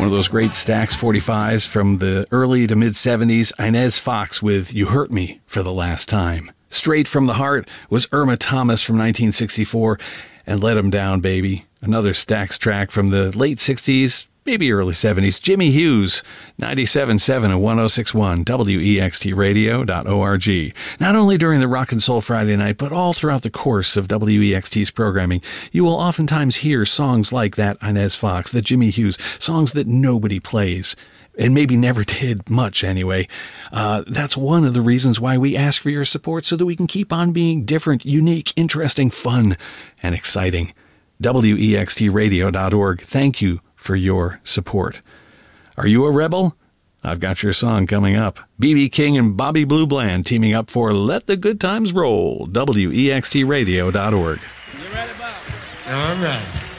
One of those great Stax 45s from the early to mid-70s, Inez Fox with You Hurt Me for the Last Time. Straight from the Heart was Irma Thomas from 1964, and Let 'Em Down, Baby, another Stax track from the late 60s, maybe early 70s. Jimmy Hughes, 97.7 and 106.1, WEXTradio.org. Not only during the Rock and Soul Friday night, but all throughout the course of WEXT's programming, you will oftentimes hear songs like that Inez Fox, the Jimmy Hughes, songs that nobody plays. And maybe never did much anyway. That's one of the reasons why we ask for your support, so that we can keep on being different, unique, interesting, fun, and exciting. WEXTradio.org. Thank you for your support. Are you a rebel? I've got your song coming up. B.B. King and Bobby Blue Bland teaming up for Let the Good Times Roll. WEXTradio.org. You ready, Bob? All right.